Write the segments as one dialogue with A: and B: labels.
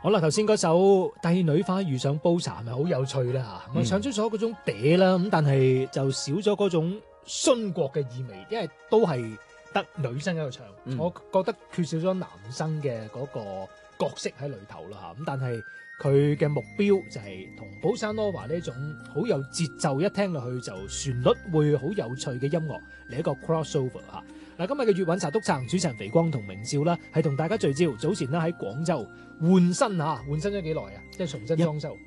A: 好啦，頭先嗰首《帝女花遇上煲茶》係咪好有趣咧嚇？咁唱出咗嗰種嗲啦，咁但係就少咗嗰種殉國嘅意味，因為都係得女生喺度唱，我覺得缺少咗男生嘅嗰個角色喺裏頭啦嚇。咁但係佢嘅目標就係同寶山羅華呢種好有節奏，一聽落去就旋律會好有趣嘅音樂嚟一個 crossover 嚇。嗱，今日嘅粵韻茶督撐，主持人肥光同明少啦，係同大家聚焦。早前咧喺廣州換新咗幾耐啊？即係重新裝修。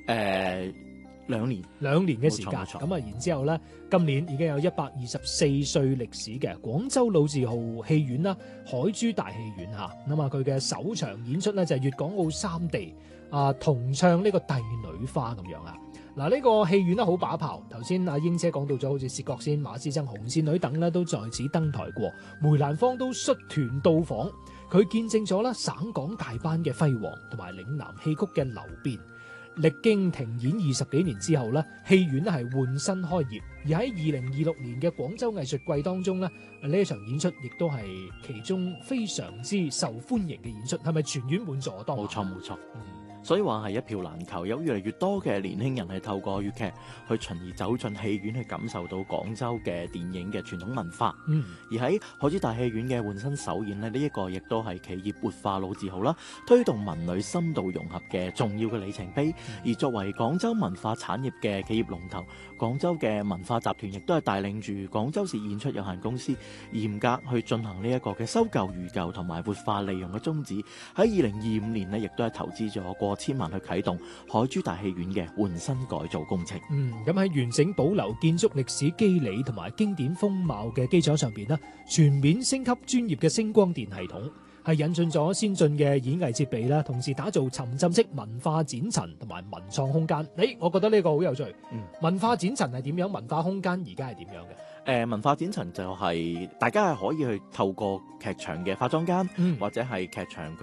B: 2年
A: 嘅時間。咁啊，然之後咧，今年已經有124歲歷史嘅廣州老字號戲院啦，海珠大戲院嚇。咁啊，佢嘅首場演出咧就係粵港澳三地同唱呢個《帝女花》咁樣啊。嗱，呢個戲院咧好把炮，頭先阿英姐講到咗，好似薛覺先、馬師曾、紅線女等咧都在此登台過，梅蘭芳都率團到訪，佢見證咗啦省港大班嘅輝煌，同埋嶺南戲曲嘅流變。歷經停演20幾年之後咧，戲院咧係換新開業，而喺2026年嘅廣州藝術季當中咧，呢一場演出亦都係其中非常之受歡迎嘅演出，係咪全院滿座當？
B: 冇錯。所以話係一票難求，有越嚟越多嘅年輕人係透過粵劇去循而走進戲院，去感受到廣州嘅電影嘅傳統文化。而喺海珠大戲院嘅換新首演呢，呢一個亦都係企業活化老字號啦，推動文旅深度融合嘅重要嘅里程碑。而作為廣州文化產業嘅企業龍頭，廣州嘅文化集團亦都係帶領住廣州市演出有限公司嚴格去進行呢一個嘅修舊如舊同埋活化利用嘅宗旨。喺2025年呢，亦都係投資咗過千萬去啟動海珠大戲院嘅換新改造工程。
A: 咁喺完整保留建築歷史基理同埋經典風貌嘅基礎上邊呢，全面升級專業嘅聲光電系統，係引進咗先進嘅演藝設備啦，同時打造沉浸式文化展陳同埋文創空間。我覺得呢個好有趣。文化展陳係點樣？文化空間而家係點樣嘅？
B: 文化展陳就係大家係可以去透過劇場嘅化妝間，或者係劇場佢